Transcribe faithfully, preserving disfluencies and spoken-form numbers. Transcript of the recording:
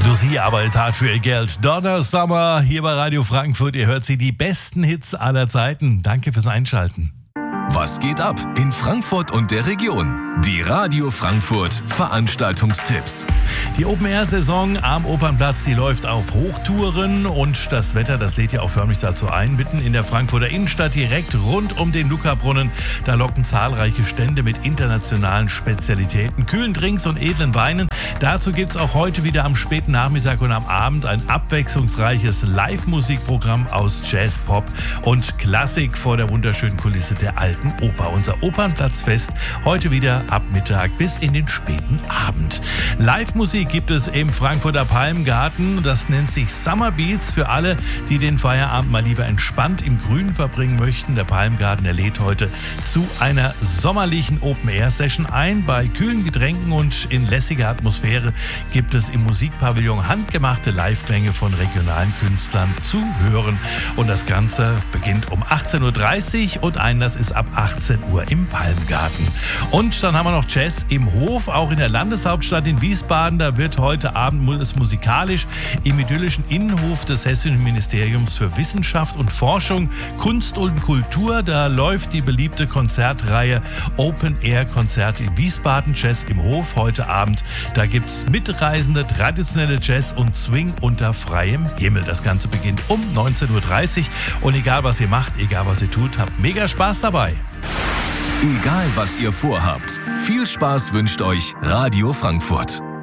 Lucia aber tat für ihr Geld. Donna Summer hier bei Radio Frankfurt. Ihr hört sie, die besten Hits aller Zeiten. Danke fürs Einschalten. Was geht ab in Frankfurt und der Region? Die Radio Frankfurt Veranstaltungstipps. Die Open-Air-Saison am Opernplatz, die läuft auf Hochtouren und das Wetter, das lädt ja auch förmlich dazu ein. Mitten in der Frankfurter Innenstadt, direkt rund um den Luca-Brunnen, da locken zahlreiche Stände mit internationalen Spezialitäten, kühlen Drinks und edlen Weinen. Dazu gibt's auch heute wieder am späten Nachmittag und am Abend ein abwechslungsreiches Live-Musikprogramm aus Jazz, Pop und Klassik vor der wunderschönen Kulisse der Alten Oper. Unser Opernplatzfest heute wieder ab Mittag bis in den späten Abend. Live-Musik gibt es im Frankfurter Palmgarten. Das nennt sich Summer Beats für alle, die den Feierabend mal lieber entspannt im Grünen verbringen möchten. Der Palmgarten, der lädt heute zu einer sommerlichen Open-Air-Session ein. Bei kühlen Getränken und in lässiger Atmosphäre gibt es im Musikpavillon handgemachte Live-Klänge von regionalen Künstlern zu hören. Und das Ganze beginnt um achtzehn Uhr dreißig und Einlass ist ab achtzehn Uhr im Palmgarten. Und dann haben wir noch Jazz im Hof, auch in der Landeshauptstadt in Wiesbaden. Da wird heute Abend es musikalisch im idyllischen Innenhof des Hessischen Ministeriums für Wissenschaft und Forschung, Kunst und Kultur. Da läuft die beliebte Konzertreihe Open Air Konzert in Wiesbaden, Jazz im Hof heute Abend. Da gibt es mitreisende, traditionelle Jazz und Swing unter freiem Himmel. Das Ganze beginnt um neunzehn Uhr dreißig und egal was ihr macht, egal was ihr tut, habt mega Spaß dabei. Egal was ihr vorhabt, viel Spaß wünscht euch Radio Frankfurt.